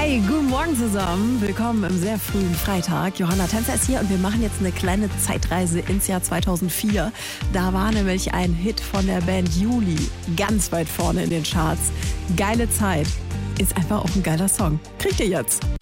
Hi, guten Morgen zusammen. Willkommen im sehr frühen Freitag. Johanna Tänzer ist hier und wir machen jetzt eine kleine Zeitreise ins Jahr 2004. Da war nämlich ein Hit von der Band Juli ganz weit vorne in den Charts. Geile Zeit. Ist einfach auch ein geiler Song. Kriegt ihr jetzt.